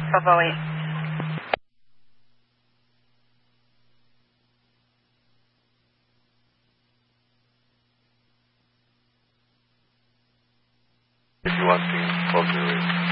Bravo 8. If you want to call the